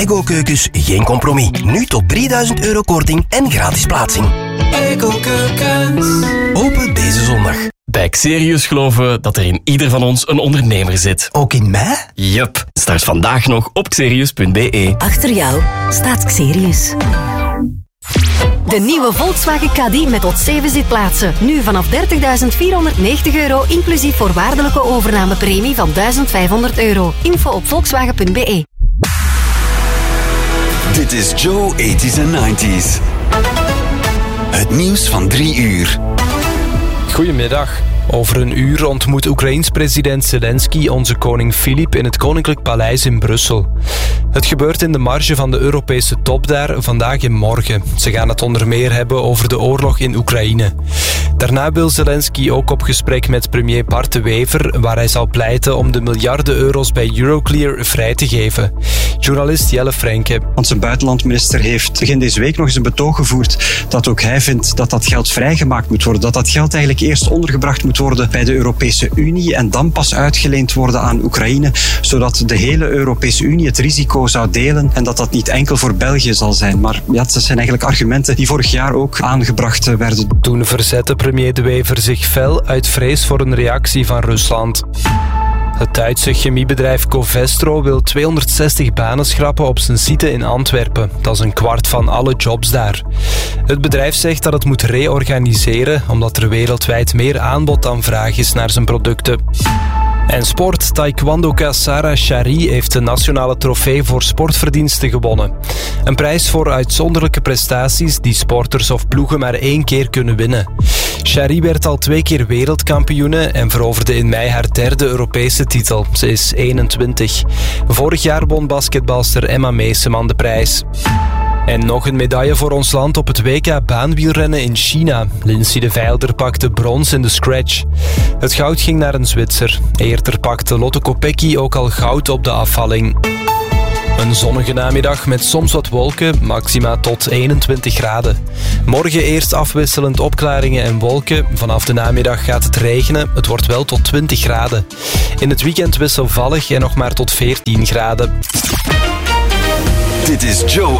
Eco-keukens, geen compromis. Nu tot €3000 korting en gratis plaatsing. Eco-keukens. Open deze zondag. Bij Xerius geloven we dat er in ieder van ons een ondernemer zit. Ook in mij? Yup. Start vandaag nog op xerius.be. Achter jou staat Xerius. De nieuwe Volkswagen Caddy met tot 7 zitplaatsen. Nu vanaf €30.490 inclusief voorwaardelijke overnamepremie van €1.500. Info op volkswagen.be. Dit is Joe 80s en 90s. Het nieuws van 3 uur. Goedemiddag. Over een uur ontmoet Oekraïens president Zelensky onze koning Filip in het Koninklijk Paleis in Brussel. Het gebeurt in de marge van de Europese top daar vandaag en morgen. Ze gaan het onder meer hebben over de oorlog in Oekraïne. Daarna wil Zelensky ook op gesprek met premier Bart de Wever, waar hij zal pleiten om de miljarden euro's bij Euroclear vrij te geven. Journalist Jelle Frenke. Onze buitenlandminister heeft begin deze week nog eens een betoog gevoerd dat ook hij vindt dat dat geld vrijgemaakt moet worden. Dat dat geld eigenlijk eerst ondergebracht moet worden bij de Europese Unie en dan pas uitgeleend worden aan Oekraïne, zodat de hele Europese Unie het risico zou delen en dat dat niet enkel voor België zal zijn. Maar ja, dat zijn eigenlijk argumenten die vorig jaar ook aangebracht werden. Toen verzette premier De Wever zich fel uit vrees voor een reactie van Rusland. Het Duitse chemiebedrijf Covestro wil 260 banen schrappen op zijn site in Antwerpen. Dat is een kwart van alle jobs daar. Het bedrijf zegt dat het moet reorganiseren, omdat er wereldwijd meer aanbod dan vraag is naar zijn producten. En sport. Taekwondoka Sarah Shari heeft de nationale trofee voor sportverdiensten gewonnen. Een prijs voor uitzonderlijke prestaties die sporters of ploegen maar 1 keer kunnen winnen. Shari werd al 2 keer wereldkampioene en veroverde in mei haar 3e Europese titel. Ze is 21. Vorig jaar won basketbalster Emma Meeseman de prijs. En nog een medaille voor ons land op het WK baanwielrennen in China. Lindsay de Veilder pakte brons in de scratch. Het goud ging naar een Zwitser. Eerder pakte Lotte Kopecky ook al goud op de afvalling. Een zonnige namiddag met soms wat wolken, maxima tot 21 graden. Morgen eerst afwisselend opklaringen en wolken. Vanaf de namiddag gaat het regenen, het wordt wel tot 20 graden. In het weekend wisselvallig en nog maar tot 14 graden. Dit is Joe